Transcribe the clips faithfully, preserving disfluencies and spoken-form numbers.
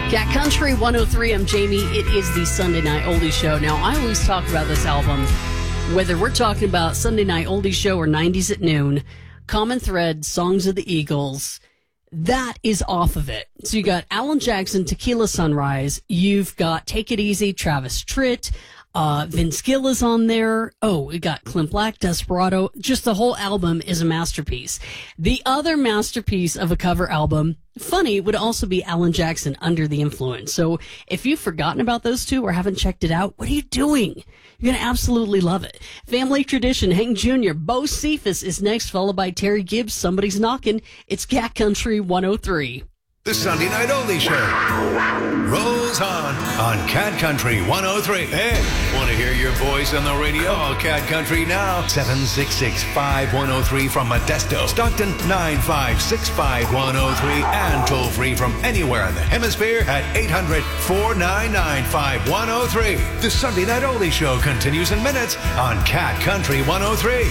Cat Country one oh three, I'm Jamie. It is the Sunday Night Oldie Show. Now, I always talk about this album, whether we're talking about Sunday Night Oldie Show or nineties at Noon, Common Thread, Songs of the Eagles, that is off of it. So you got Alan Jackson, Tequila Sunrise. You've got Take It Easy, Travis Tritt. Uh, Vince Gill is on there. Oh, we got Clint Black, Desperado. Just the whole album is a masterpiece. The other masterpiece of a cover album, funny, would also be Alan Jackson, Under the Influence. So if you've forgotten about those two or haven't checked it out, what are you doing? You're going to absolutely love it. Family Tradition, Hank Junior Bo Cephas is next, followed by Terry Gibbs, Somebody's Knocking. It's Cat Country one oh three. The Sunday Night Oldie Show rolls on on Cat Country one oh three. Hey, want to hear your voice on the radio? Call Cat Country now. seven six six, five one oh three from Modesto. Stockton, nine five six five one oh three. And toll free from anywhere in the hemisphere at eight hundred, four nine nine, five one oh three. The Sunday Night Oldie Show continues in minutes on Cat Country one oh three.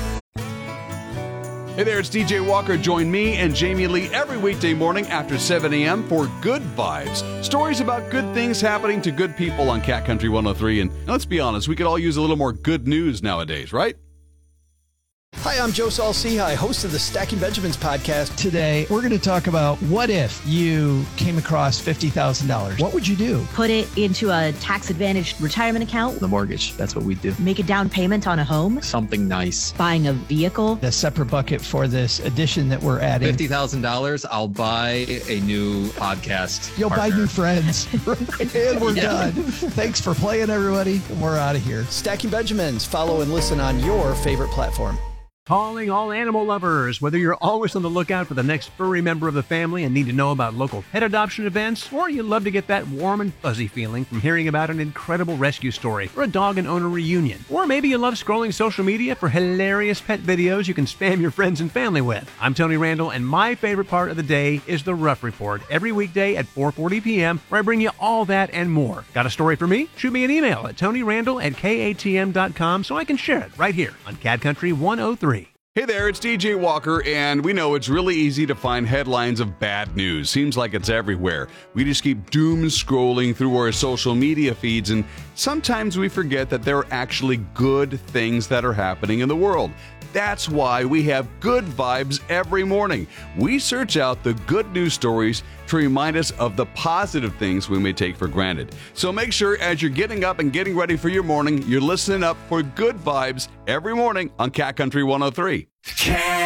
Hey there, it's D J Walker. Join me and Jamie Lee every weekday morning after seven a.m. for Good Vibes. Stories about good things happening to good people on Cat Country one oh three. And let's be honest, we could all use a little more good news nowadays, right? Hi, I'm Joe Saul-Sehy, host of the Stacking Benjamins podcast. Today, we're going to talk about what if you came across fifty thousand dollars? What would you do? Put it into a tax-advantaged retirement account. The mortgage, that's what we do. Make a down payment on a home. Something nice. Buying a vehicle. A separate bucket for this addition that we're adding. fifty thousand dollars, I'll buy a new podcast You'll partner. buy new friends. And we're Yeah. done. Thanks for playing, everybody. We're out of here. Stacking Benjamins. Follow and listen on your favorite platform. Calling all animal lovers. Whether you're always on the lookout for the next furry member of the family and need to know about local pet adoption events, or you love to get that warm and fuzzy feeling from hearing about an incredible rescue story or a dog and owner reunion, or maybe you love scrolling social media for hilarious pet videos you can spam your friends and family with. I'm Tony Randall, and my favorite part of the day is the Rough Report every weekday at four forty p.m. where I bring you all that and more. Got a story for me? Shoot me an email at tonyrandall at k a t m dot com so I can share it right here on Cat Country one oh three. Hey there, it's D J Walker, and we know it's really easy to find headlines of bad news. Seems like it's everywhere. We just keep doom scrolling through our social media feeds, and sometimes we forget that there are actually good things that are happening in the world. That's why we have Good Vibes every morning. We search out the good news stories to remind us of the positive things we may take for granted. So make sure as you're getting up and getting ready for your morning, you're listening up for Good Vibes every morning on Cat Country one oh three. Cat